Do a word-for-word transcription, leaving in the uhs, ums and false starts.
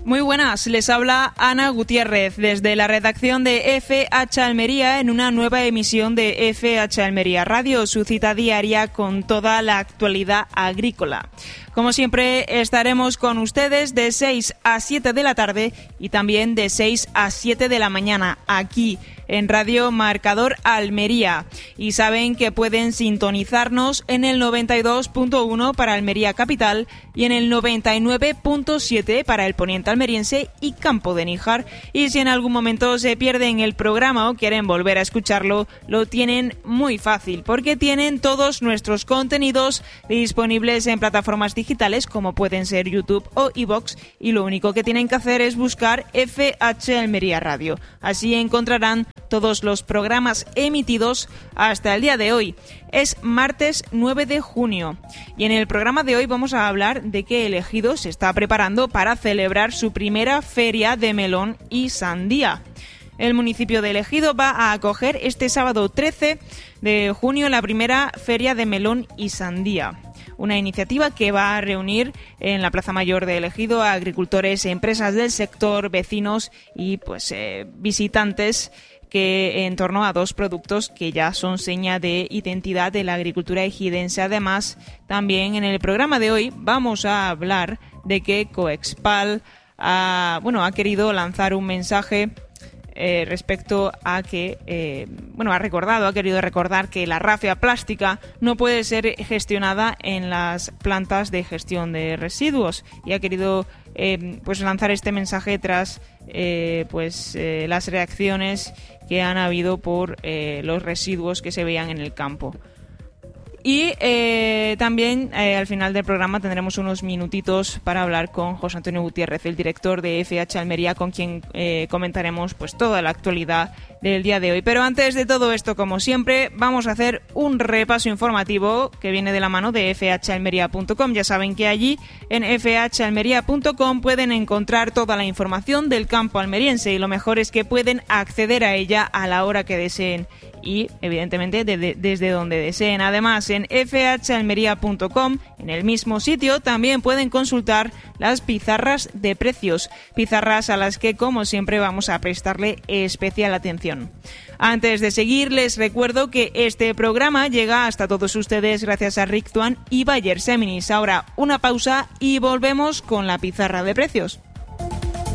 Muy buenas, les habla Ana Gutiérrez desde la redacción de F H Almería en una nueva emisión de F H Almería Radio, su cita diaria con toda la actualidad agrícola. Como siempre estaremos con ustedes de seis a siete de la tarde y también de seis a siete de la mañana aquí en Radio Marcador Almería. Y saben que pueden sintonizarnos en el noventa y dos punto uno para Almería Capital y en el noventa y nueve punto siete para el poniente almeriense y Campo de Níjar. Y si en algún momento se pierden el programa o quieren volver a escucharlo, lo tienen muy fácil porque tienen todos nuestros contenidos disponibles en plataformas digitales como pueden ser YouTube o iVoox, y lo único que tienen que hacer es buscar F H Almería Radio. Así encontrarán todos los programas emitidos hasta el día de hoy. Es martes nueve de junio y en el programa de hoy vamos a hablar de que el Ejido se está preparando para celebrar su primera feria de melón y sandía. El municipio de El Ejido va a acoger este sábado trece de junio la primera feria de melón y sandía. Una iniciativa que va a reunir en la Plaza Mayor de El Ejido a agricultores, empresas del sector, vecinos y pues eh, visitantes que en torno a dos productos que ya son seña de identidad de la agricultura ejidense. Además, también en el programa de hoy vamos a hablar de que Coexpal ha, bueno, ha querido lanzar un mensaje Eh, respecto a que, eh, bueno, ha recordado, ha querido recordar que la rafia plástica no puede ser gestionada en las plantas de gestión de residuos, y ha querido eh, pues lanzar este mensaje tras eh, pues eh, las reacciones que han habido por eh, los residuos que se veían en el campo. Y eh, también eh, al final del programa tendremos unos minutitos para hablar con José Antonio Gutiérrez, el director de F H Almería, con quien eh, comentaremos pues toda la actualidad del día de hoy. Pero antes de todo esto, como siempre, vamos a hacer un repaso informativo que viene de la mano de f h almería punto com. Ya saben que allí en f h almería punto com pueden encontrar toda la información del campo almeriense, y lo mejor es que pueden acceder a ella a la hora que deseen y, evidentemente, de, de, desde donde deseen. Además, en f h almería punto com, en el mismo sitio, también pueden consultar las pizarras de precios, pizarras a las que, como siempre, vamos a prestarle especial atención. Antes de seguir, les recuerdo que este programa llega hasta todos ustedes gracias a Rictuan y Bayer Seminis. Ahora, una pausa y volvemos con la pizarra de precios.